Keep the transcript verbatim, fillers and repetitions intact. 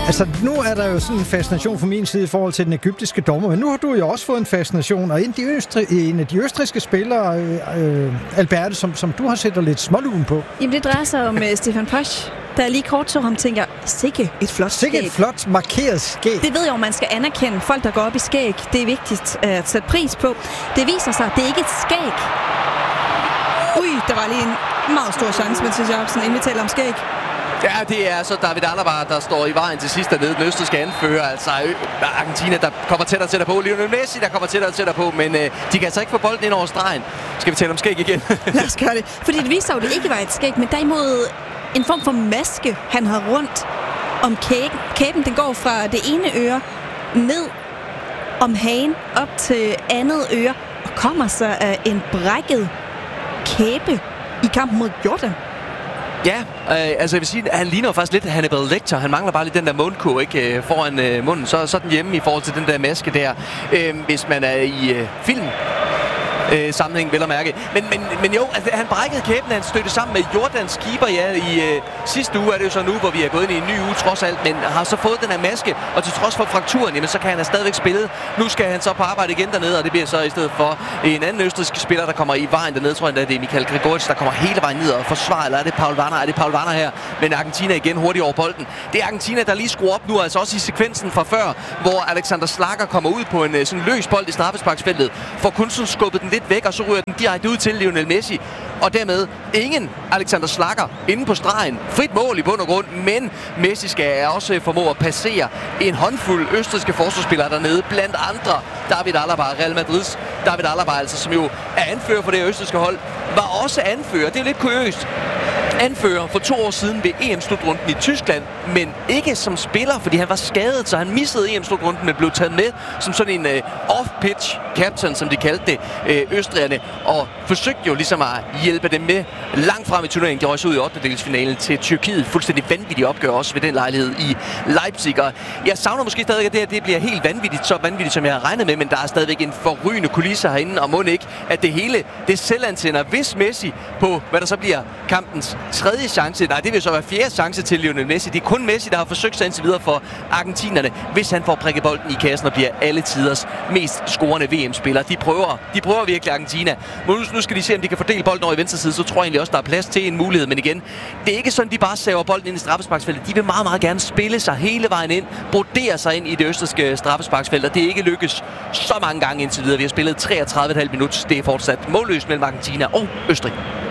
Altså, nu er der jo sådan en fascination fra min side i forhold til den egyptiske dommer, men nu har du jo også fået en fascination, og en af de, østri- en af de østrigske spillere, øh, Alberte, som, som du har sætter lidt smålugen på. Jamen, det drejer sig om uh, Stefan Posch, da jeg lige kort så ham, tænker, sikke et flot skæg. Sikke et flot, markeret skæg. Det ved jeg jo, man skal anerkende. Folk, der går op i skæg, det er vigtigt at sætte pris på. Det viser sig, det er ikke et skæg. Ui, der var lige en meget stor chance, mens Jacobsen, inden vi taler om skæg. Ja, det er så David Alaba, der står i vejen til sidst dernede. Den østrigske anfører, altså Argentina, der kommer tættere og tættere på. Lionel Messi, der kommer tættere og tættere på, men øh, de kan altså ikke få bolden ind over stregen. Skal vi tale om skæg igen? Lad os gøre det. Fordi det viser jo, det ikke var et skæg, men derimod en form for maske, han har rundt om kæben. Kæben, den går fra det ene øre ned om hagen op til andet øre og kommer så af en brækket kæbe i kampen mod Jordan. Ja, øh, altså jeg vil sige, at han ligner faktisk lidt Hannibal Lecter. Han mangler bare lidt den der mundkurv, ikke, foran øh, munden. Så, så er den hjemme i forhold til den der maske der, øh, hvis man er i øh, film. Øh, sammenhæng, vel at mærke. Men, men, men jo, altså, han brækkede kæben, han stødte sammen med Jordans keeper, ja, i øh, sidste uge er det jo så nu, hvor vi er gået ind i en ny uge trods alt, men har så fået den her maske, og til trods for frakturen, jamen så kan han da stadigvæk spille. Nu skal han så på arbejde igen dernede, og det bliver så i stedet for en anden østrigsk spiller, der kommer i vejen dernede, tror jeg, det er Michael Grigoric, der kommer hele vejen ned og forsvarer, eller er det Paul Warner? Er det Paul Warner her? Men Argentina igen hurtigt over bolden. Det er Argentina, der lige skruer op nu, altså også i sekvensen fra før, hvor Alexander Schlager kommer ud på en sådan løs bold i straffesparksfeltet, får kun sådan skubbet den lidt væk, og så ryger den direkte ud til Lionel Messi. Og dermed ingen Alexander Schlager inde på stregen. Frit mål i bund og grund, men Messi skal også formå at passere en håndfuld østrigske forsvarsspillere dernede, blandt andre David Alaba, Real Madrids David Alaba, altså, som jo er anfører for det østrigske hold, var også anfører. Det er lidt kuriøst. Anfører for to år siden ved E M-slutrunden i Tyskland, men ikke som spiller, fordi han var skadet, så han missede E M-slutrunden, men blev taget med som sådan en uh, off-pitch captain, som de kaldte det, uh, østrigerne, og forsøgte jo ligesom at hjælpe dem med langt frem i turneringen. De røg så ud i ottendedelsfinalen til Tyrkiet. Fuldstændig vanvittigt opgør også ved den lejlighed i Leipzig. Og jeg savner måske stadig, at det her det bliver helt vanvittigt, så vanvittigt, som jeg har regnet med, men der er stadigvæk en forrygende kulisse herinde, og må ikke, at det hele, det selvantænder, hvis Messi på, hvad der så bliver kampens tredje chance, nej, det vil så være fjerde chance til Lionel Messi. Det er kun Messi, der har forsøgt sig indtil videre for argentinerne, hvis han får prikket bolden i kassen og bliver alle tiders mest scorende V M-spiller. De prøver, de prøver virkelig Argentina. Men nu skal de se, om de kan fordele bolden over i venstre side, så tror jeg egentlig også, der er plads til en mulighed. Men igen, det er ikke sådan, de bare saver bolden ind i straffesparksfeltet. De vil meget, meget gerne spille sig hele vejen ind, brodere sig ind i det østrigske straffesparksfelt, og det er ikke lykkes så mange gange indtil videre. Vi har spillet treogtredive komma fem minutter. Det er fortsat målløst mellem Argentina og Østrig.